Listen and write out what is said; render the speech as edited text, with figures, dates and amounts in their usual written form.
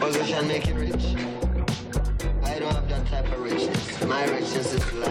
Position make it rich. I don't have that type of richness. My richness is life.